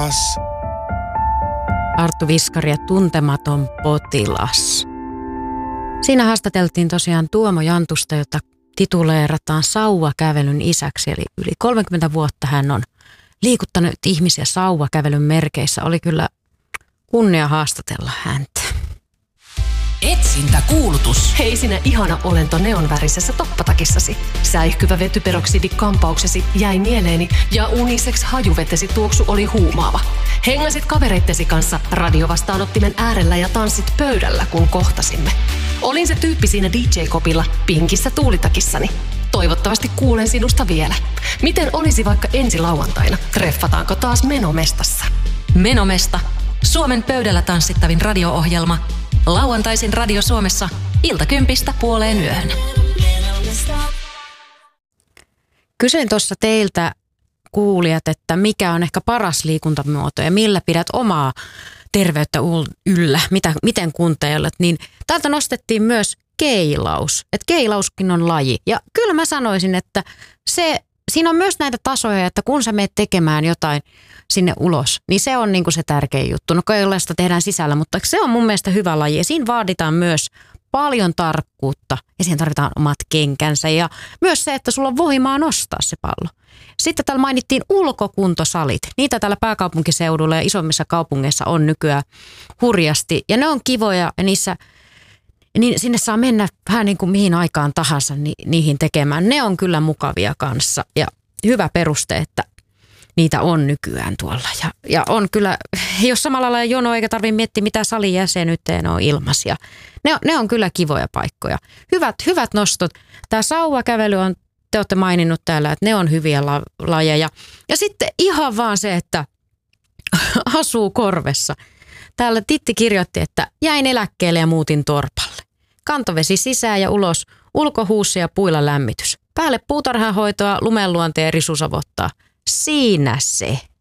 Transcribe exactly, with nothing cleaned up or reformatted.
potilas. Arttu Viskari ja Tuntematon potilas. Siinä haastateltiin tosiaan Tuomo Jantusta, jota tituleerataan sauvakävelyn isäksi. Eli yli kolmekymmentä vuotta hän on liikuttanut ihmisiä sauvakävelyn merkeissä. Oli kyllä kunnia haastatella häntä. Etsintäkuulutus. Hei sinä ihana olento neonvärisessä toppatakissasi. Säihkyvä vetyperoksidi kampauksesi jäi mieleeni ja unisex hajuvetesi tuoksu oli huumaava. Hengasit kavereittesi kanssa radiovastaanottimen äärellä ja tanssit pöydällä, kun kohtasimme. Olin se tyyppi siinä D J-kopilla pinkissä tuulitakissani. Toivottavasti kuulen sinusta vielä. Miten olisi vaikka ensi lauantaina? Treffataanko taas Menomestassa? Menomesta. Suomen pöydällä tanssittavin radio-ohjelma. Lauantaisin Radio Suomessa iltakympistä puoleen yöhön. Kysyin tuossa teiltä kuulijat, että mikä on ehkä paras liikuntamuoto ja millä pidät omaa terveyttä yllä, mitä, miten kunteilet, niin täältä nostettiin myös keilaus. Että keilauskin on laji. Ja kyllä mä sanoisin, että se, siinä on myös näitä tasoja, että kun sä menet tekemään jotain sinne ulos, niin se on niinku se tärkein juttu. No keilausta tehdään sisällä, mutta se on mun mielestä hyvä laji ja siinä vaaditaan myös paljon tarkkuutta ja siihen tarvitaan omat kenkänsä ja myös se, että sulla on voimaa nostaa se pallo. Sitten täällä mainittiin ulkokuntosalit. Niitä täällä pääkaupunkiseudulla ja isommissa kaupungeissa on nykyään hurjasti ja ne on kivoja ja niissä niin sinne saa mennä vähän niin kuin mihin aikaan tahansa ni, niihin tekemään. Ne on kyllä mukavia kanssa ja hyvä peruste, että niitä on nykyään tuolla. Ja, ja on kyllä, ei ole samalla lailla jono eikä tarvitse miettiä mitä salin jäsenyyteen on ilmaisia. Ne, ne on kyllä kivoja paikkoja. Hyvät, hyvät nostot. Tämä sauvakävely on, te olette maininnut täällä, että ne on hyviä la, lajeja. Ja sitten ihan vaan se, että asuu korvessa. Täällä Titti kirjoitti, että jäin eläkkeelle ja muutin torpalle. Kantovesi sisään ja ulos, ulkohuussi ja puilla lämmitys. Päälle puutarhahoitoa, lumenluonteen ja risusavottaa. Siinä se.